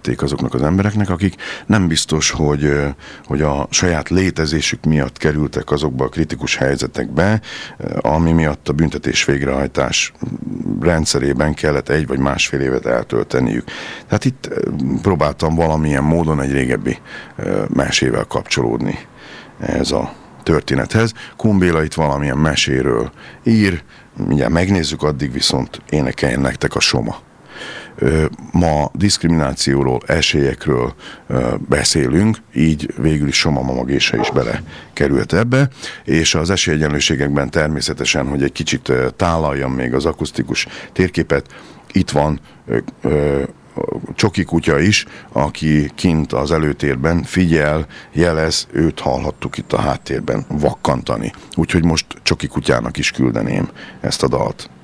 jelenthették azoknak az embereknek, akik nem biztos, hogy a saját létezésük miatt kerültek azokba a kritikus helyzetekbe, ami miatt a büntetés végrehajtás rendszerében kellett 1 vagy másfél évet eltölteniük. Tehát itt próbáltam valamilyen módon egy régebbi mesével kapcsolódni ez a történethez. Kun Béla itt valamilyen meséről ír, mindjárt megnézzük, addig viszont énekeljen nektek a Soma. Ma diszkriminációról, esélyekről beszélünk, így végül is Soma Mama Gésa is belekerült ebbe, és az esélyegyenlőségekben természetesen, hogy egy kicsit tálaljam még az akusztikus térképet, itt van Csoki kutya is, aki kint az előtérben figyel, jelez, őt hallhattuk itt a háttérben vakkantani. Úgyhogy most Csoki kutyának is küldeném ezt a dalt.